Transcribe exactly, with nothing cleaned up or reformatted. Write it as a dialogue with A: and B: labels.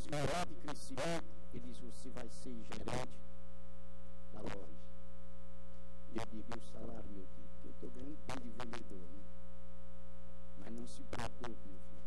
A: possibilidade de crescimento. Ele diz: você vai ser gerente da loja. E eu digo: o salário, meu filho, porque eu estou ganhando bem de vendedor, né? Mas não se preocupe, meu filho.